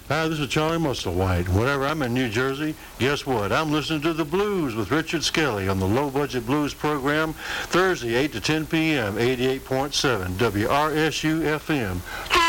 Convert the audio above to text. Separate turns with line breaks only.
Hi, this is Charlie Musselwhite. Whenever I'm in New Jersey, guess what? I'm listening to The Blues with Richard Skelly on the Low Budget Blues program, Thursday, 8 to 10 p.m., 88.7 WRSU-FM.